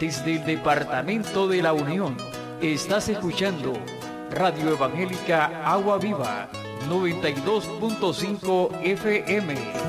desde el Departamento de la Unión. Estás escuchando Radio Evangélica Agua Viva, 92.5 FM.